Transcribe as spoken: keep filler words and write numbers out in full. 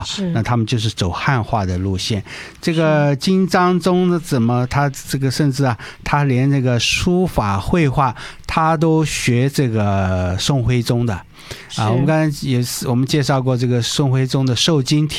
是， 那他们就是走汉化的路线。这个金章宗的怎么他这个甚至啊，他连这个书法绘画他都学这个宋徽宗的啊。我们刚才也是我们介绍过这个宋徽宗的受经帖